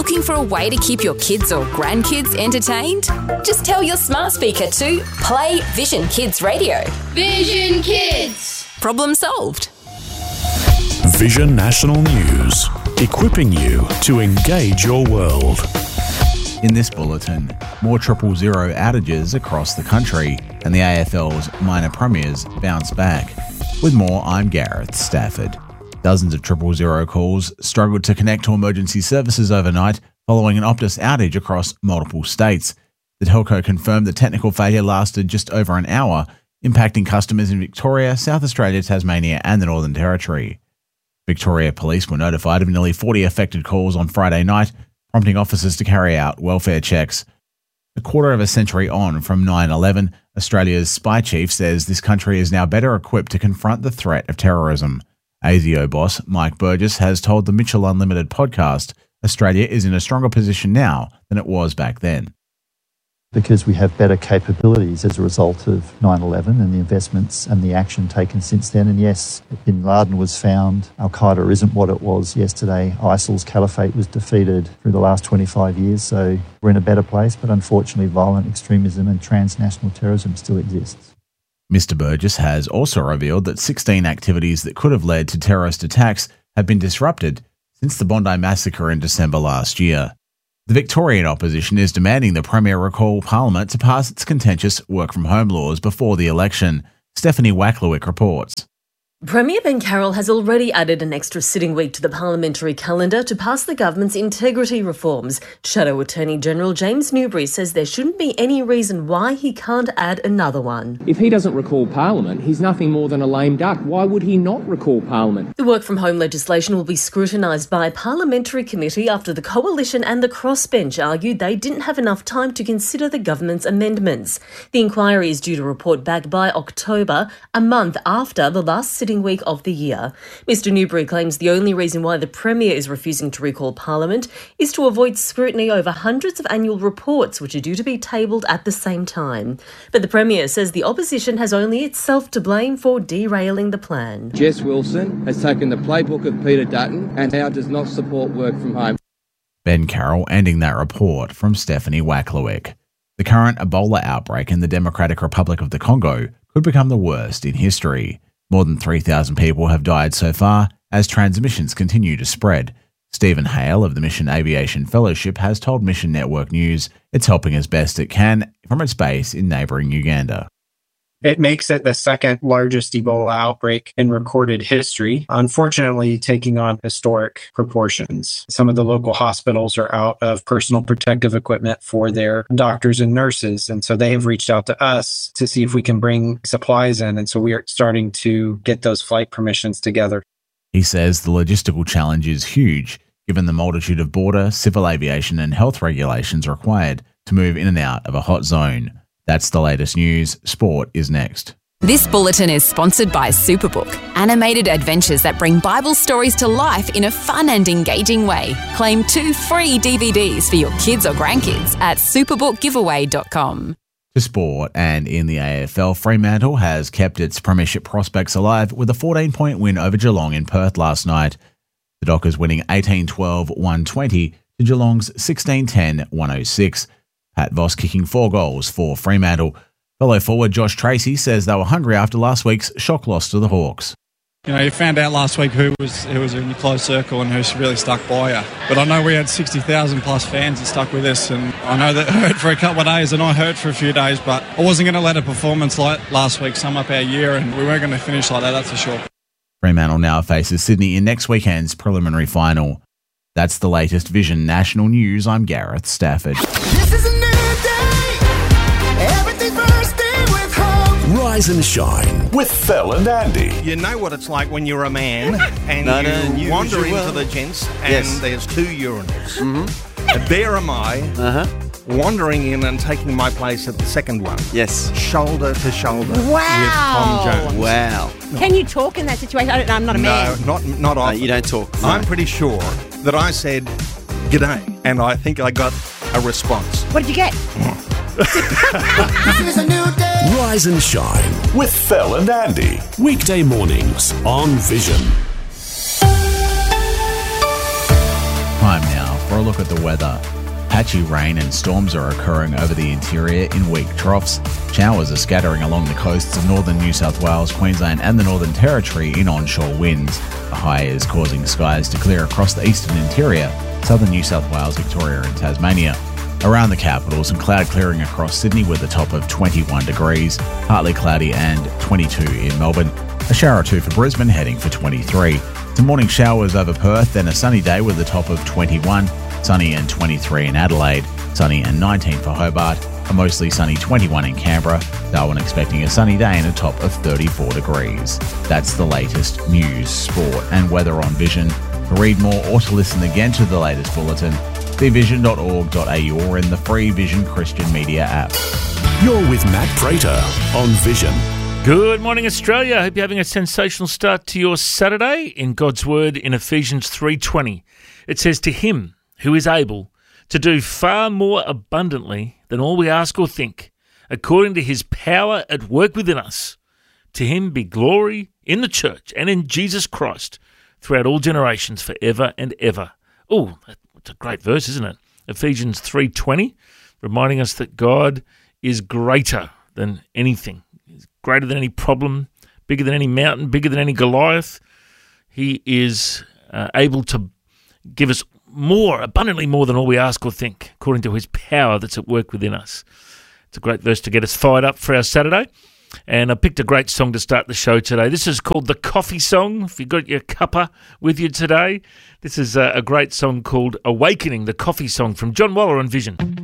Looking for a way to keep your kids or grandkids entertained? Just tell your smart speaker to play Vision Kids Radio. Vision Kids! Problem solved. Vision National News, equipping you to engage your world. In this bulletin, more 000 outages across the country and the AFL's minor premiers bounce back. With more, I'm Gareth Stafford. Dozens of 000 calls struggled to connect to emergency services overnight following an Optus outage across multiple states. The telco confirmed the technical failure lasted just over an hour, impacting customers in Victoria, South Australia, Tasmania and the Northern Territory. Victoria Police were notified of nearly 40 affected calls on Friday night, prompting officers to carry out welfare checks. A quarter of a century on from 9/11, Australia's spy chief says this country is now better equipped to confront the threat of terrorism. ASIO boss Mike Burgess has told the Mitchell Unlimited podcast Australia is in a stronger position now than it was back then. Because we have better capabilities as a result of 9/11 and the investments and the action taken since then. And yes, Bin Laden was found. Al-Qaeda isn't what it was yesterday. ISIL's caliphate was defeated through the last 25 years. So we're in a better place, but unfortunately violent extremism and transnational terrorism still exists. Mr. Burgess has also revealed that 16 activities that could have led to terrorist attacks have been disrupted since the Bondi massacre in December last year. The Victorian opposition is demanding the Premier recall Parliament to pass its contentious work-from-home laws before the election. Stephanie Wacklewick reports. Premier Ben Carroll has already added an extra sitting week to the parliamentary calendar to pass the government's integrity reforms. Shadow Attorney General James Newbury says there shouldn't be any reason why he can't add another one. If he doesn't recall Parliament, he's nothing more than a lame duck. Why would he not recall Parliament? The work-from-home legislation will be scrutinised by a parliamentary committee after the Coalition and the Crossbench argued they didn't have enough time to consider the government's amendments. The inquiry is due to report back by October, a month after the last sitting week of the year. Mr Newbury claims the only reason why the Premier is refusing to recall Parliament is to avoid scrutiny over hundreds of annual reports which are due to be tabled at the same time. But the Premier says the opposition has only itself to blame for derailing the plan. Jess Wilson has taken the playbook of Peter Dutton and now does not support work from home. Ben Carroll ending that report from Stephanie Wacklewick. The current Ebola outbreak in the Democratic Republic of the Congo could become the worst in history. More than 3,000 people have died so far as transmissions continue to spread. Stephen Hale of the Mission Aviation Fellowship has told Mission Network News it's helping as best it can from its base in neighbouring Uganda. It makes it the second largest Ebola outbreak in recorded history, unfortunately taking on historic proportions. Some of the local hospitals are out of personal protective equipment for their doctors and nurses, and so they have reached out to us to see if we can bring supplies in, and so we are starting to get those flight permissions together. He says the logistical challenge is huge, given the multitude of border, civil aviation and health regulations required to move in and out of a hot zone. That's the latest news. Sport is next. This bulletin is sponsored by Superbook, animated adventures that bring Bible stories to life in a fun and engaging way. Claim 2 free DVDs for your kids or grandkids at superbookgiveaway.com. To sport, and in the AFL, Fremantle has kept its premiership prospects alive with a 14-point win over Geelong in Perth last night. The Dockers winning 18-12-120 to Geelong's 16-10-106. Pat Voss kicking 4 goals for Fremantle. Fellow forward Josh Tracy says they were hungry after last week's shock loss to the Hawks. You know, you found out last week who was in your close circle and who's really stuck by you. But I know we had 60,000 plus fans that stuck with us, and I know that hurt for a couple of days and I hurt for a few days, but I wasn't going to let a performance like last week sum up our year, and we weren't going to finish like that, that's for sure. Fremantle now faces Sydney in next weekend's preliminary final. That's the latest Vision National News. I'm Gareth Stafford. This is a new day. Everything's bursting with hope. Rise and shine with Phil and Andy. You know what it's like when you're a man and you wander into the gents and there's 2 urinals. Mm-hmm. There am I, wandering in and taking my place at the second one. Yes. Shoulder to shoulder with Wow. Tom Jones. Wow. Can you talk in that situation? I don't know, I'm not a man. No, not often. You don't talk. No. I'm pretty sure that I said, "G'day," and I think I got a response. What did you get? This is a new day. Rise and shine with Phil and Andy. Weekday mornings on Vision. Time now for a look at the weather. Patchy rain and storms are occurring over the interior in weak troughs. Showers are scattering along the coasts of northern New South Wales, Queensland and the Northern Territory in onshore winds. The high is causing skies to clear across the eastern interior, southern New South Wales, Victoria and Tasmania. Around the capital, some cloud clearing across Sydney with a top of 21 degrees, partly cloudy and 22 in Melbourne. A shower or two for Brisbane, heading for 23. Some morning showers over Perth, then a sunny day with a top of 21. Sunny and 23 in Adelaide, sunny and 19 for Hobart, a mostly sunny 21 in Canberra, Darwin expecting a sunny day and a top of 34 degrees. That's the latest news, sport and weather on Vision. To read more or to listen again to the latest bulletin, see vision.org.au or in the free Vision Christian Media app. You're with Matt Prater on Vision. Good morning, Australia. I hope you're having a sensational start to your Saturday. In God's Word in Ephesians 3:20, it says, "To him who is able to do far more abundantly than all we ask or think, according to his power at work within us. To him be glory in the church and in Jesus Christ throughout all generations, forever and ever." Oh, that's a great verse, isn't it? Ephesians 3:20, reminding us that God is greater than anything. He's greater than any problem, bigger than any mountain, bigger than any Goliath. He is able to give us more, abundantly more than all we ask or think, according to his power that's at work within us. It's a great verse to get us fired up for our Saturday. And I picked a great song to start the show today. This is called The Coffee Song. If you've got your cuppa with you today, this is a great song called Awakening, the Coffee Song from John Waller on Vision.